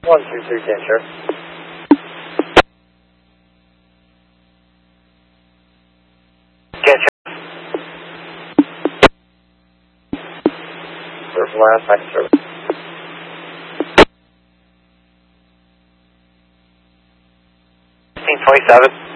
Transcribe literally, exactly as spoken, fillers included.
one two three, can sure. Can sure. Clear from last, back to service. fifteen twenty-seven.